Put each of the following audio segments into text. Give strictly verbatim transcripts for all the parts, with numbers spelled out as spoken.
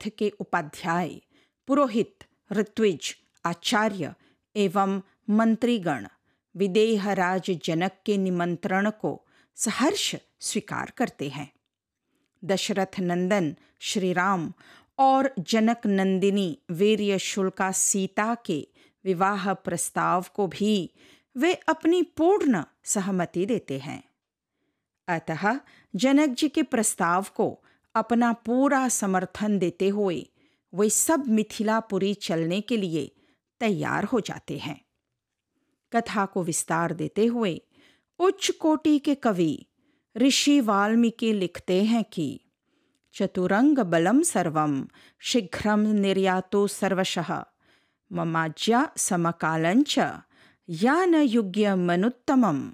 रथ के उपाध्याय, पुरोहित, ऋत्विज, आचार्य एवं मंत्रीगण विदेहराज जनक के निमंत्रण को सहर्ष स्वीकार करते हैं। दशरथ नंदन श्री राम और जनक नंदिनी वीर्य शुल्का सीता के विवाह प्रस्ताव को भी वे अपनी पूर्ण सहमति देते हैं। अतः जनक जी के प्रस्ताव को अपना पूरा समर्थन देते हुए वे सब मिथिलापुरी चलने के लिए तैयार हो जाते हैं। कथा को विस्तार देते हुए उच्च कोटि के कवि ऋषि वाल्मीकि लिखते हैं कि चतुरंग बलम सर्वम शीघ्रम निर्यातो सर्वशः ममाज्या समकालंच यान युग्य मनुत्तमम।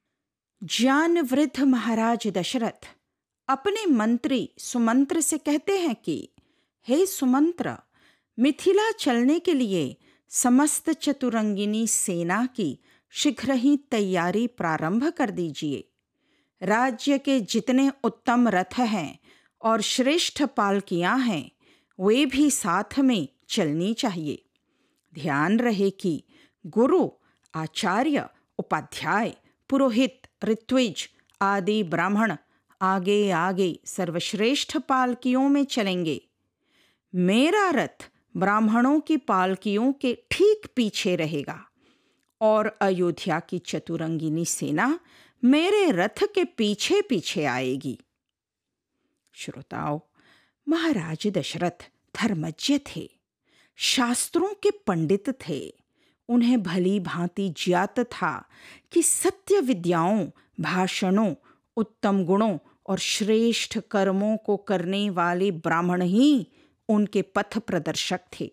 ज्ञान वृद्ध महाराज दशरथ अपने मंत्री सुमंत्र से कहते हैं कि हे सुमंत्र, मिथिला चलने के लिए समस्त चतुरंगिनी सेना की शीघ्र ही तैयारी प्रारंभ कर दीजिए। राज्य के जितने उत्तम रथ हैं और श्रेष्ठ पालकियां हैं वे भी साथ में चलनी चाहिए। ध्यान रहे कि गुरु, आचार्य, उपाध्याय, पुरोहित, ऋत्विज आदि ब्राह्मण आगे आगे सर्वश्रेष्ठ पालकियों में चलेंगे। मेरा रथ ब्राह्मणों की पालकियों के ठीक पीछे रहेगा और अयोध्या की चतुरंगिनी सेना मेरे रथ के पीछे पीछे आएगी। श्रोताओ, महाराज दशरथ धर्मज्ञ थे, शास्त्रों के पंडित थे। उन्हें भली भांति ज्ञात था कि सत्य विद्याओं, भाषणों, उत्तम गुणों और श्रेष्ठ कर्मों को करने वाले ब्राह्मण ही उनके पथ प्रदर्शक थे।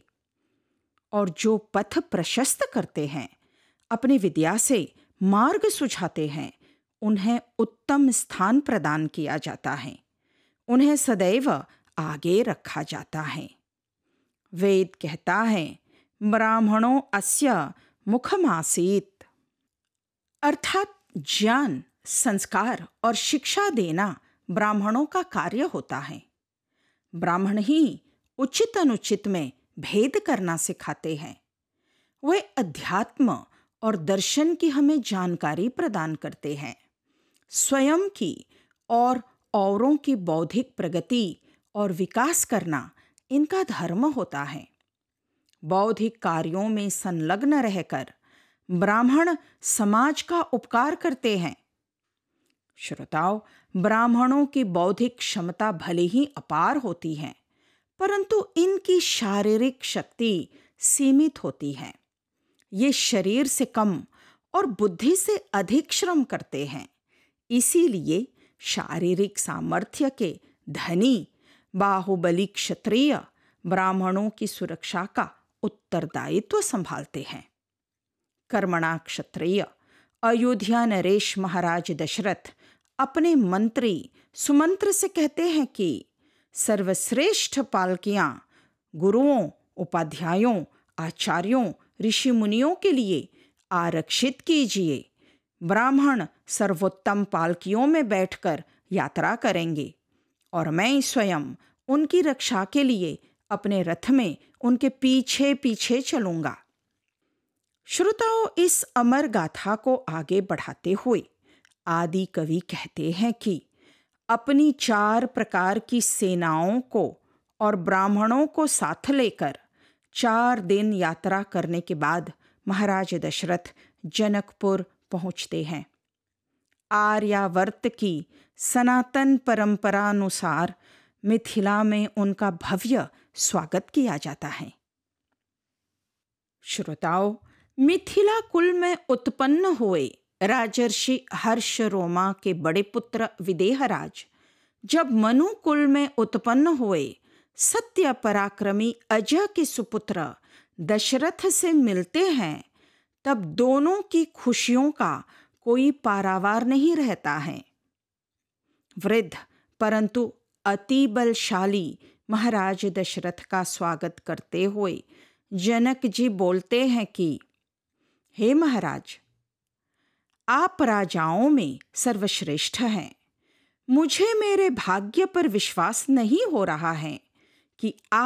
और जो पथ प्रशस्त करते हैं, अपनी विद्या से मार्ग सुझाते हैं, उन्हें उत्तम स्थान प्रदान किया जाता है, उन्हें सदैव आगे रखा जाता है। वेद कहता है, ब्राह्मणों अस्य मुखमासीत, अर्थात ज्ञान, संस्कार और शिक्षा देना ब्राह्मणों का कार्य होता है। ब्राह्मण ही उचित अनुचित में भेद करना सिखाते हैं। वे अध्यात्म और दर्शन की हमें जानकारी प्रदान करते हैं। स्वयं की और औरों की बौद्धिक प्रगति और विकास करना इनका धर्म होता है। बौद्धिक कार्यों में संलग्न रहकर ब्राह्मण समाज का उपकार करते हैं। श्रोताओ, ब्राह्मणों की बौद्धिक क्षमता भले ही अपार होती है, परंतु इनकी शारीरिक शक्ति सीमित होती है। ये शरीर से कम और बुद्धि से अधिक श्रम करते हैं। इसीलिए शारीरिक सामर्थ्य के धनी बाहुबली क्षत्रिय ब्राह्मणों की सुरक्षा का उत्तरदायित्व संभालते हैं। कर्मणा क्षत्रिय अयोध्या नरेश महाराज दशरथ अपने मंत्री सुमंत्र से कहते हैं कि सर्वश्रेष्ठ पालकियां गुरुओं, उपाध्यायों, आचार्यों, ऋषि मुनियों के लिए आरक्षित कीजिए। ब्राह्मण सर्वोत्तम पालकियों में बैठकर यात्रा करेंगे और मैं स्वयं उनकी रक्षा के लिए अपने रथ में उनके पीछे पीछे चलूंगा। श्रोताओं, इस अमर गाथा को आगे बढ़ाते हुए आदि कवि कहते हैं कि अपनी चार प्रकार की सेनाओं को और ब्राह्मणों को साथ लेकर चार दिन यात्रा करने के बाद महाराज दशरथ जनकपुर पहुंचते हैं। आर्यावर्त की सनातन परंपरानुसार मिथिला में उनका भव्य स्वागत किया जाता है। श्रोताओं, मिथिला कुल में उत्पन्न हुए राजर्षि हर्ष रोमा के बड़े पुत्र विदेहराज जब मनु कुल में उत्पन्न हुए सत्य पराक्रमी अजय के सुपुत्र दशरथ से मिलते हैं, तब दोनों की खुशियों का कोई पारावार नहीं रहता है। वृद्ध परंतु अति बलशाली महाराज दशरथ का स्वागत करते हुए जनक जी बोलते हैं कि हे महाराज, आप राजाओं में सर्वश्रेष्ठ हैं। मुझे मेरे भाग्य पर विश्वास नहीं हो रहा है कि आप